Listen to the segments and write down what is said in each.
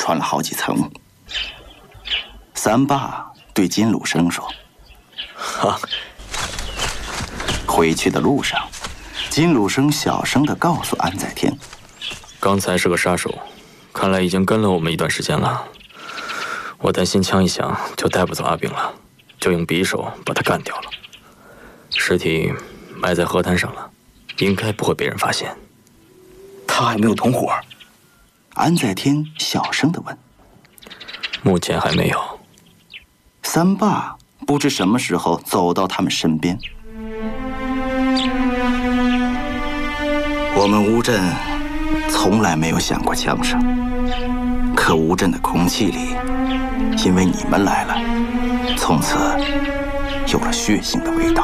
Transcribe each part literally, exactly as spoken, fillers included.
穿了好几层。三爸对金鲁生说：“ 哈。” 回去的路上，金鲁生小声地告诉安在天：“ 刚才是个杀手，看来已经跟了我们一段时间了。我担心枪一响就带不走阿炳了，就用匕首把他干掉了。尸体埋在河滩上了，应该不会被人发现。 他还没有同伙？” 安在天小声地问。 “目前还没有。” 三爸不知什么时候走到他们身边。我们乌镇从来没有响过枪声，可乌镇的空气里，因为你们来了，从此有了血腥的味道。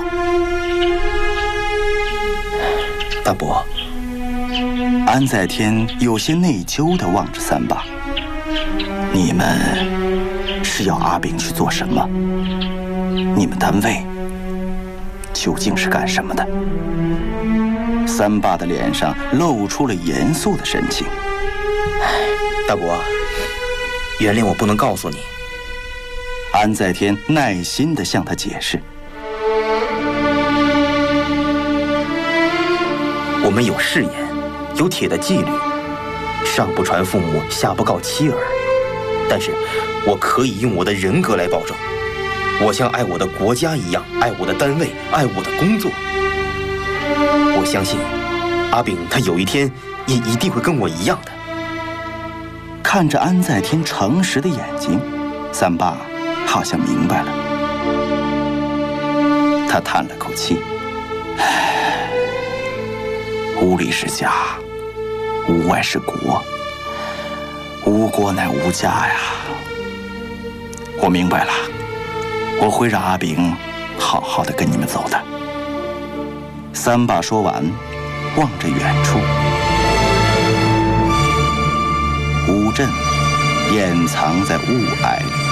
大伯， 安在天有些内疚地望着三爸：“你们是要阿炳去做什么？你们单位究竟是干什么的？”三爸的脸上露出了严肃的神情。 大伯，原谅我不能告诉你。 安在天耐心地向他解释：“ 我们有誓言，有铁的纪律，上不传父母，下不告妻儿。但是，我可以用我的人格来保证，我像爱我的国家一样爱我的单位，爱我的工作。我相信，阿炳他有一天也一定会跟我一样的。” 看着安在天诚实的眼睛，三爸好像明白了。他叹了口气：“唉，屋里是家，屋外是国，无国乃无家呀。我明白了，我会让阿炳好好的跟你们走的。”三爸说完，望着远处，乌镇掩藏在雾霭里。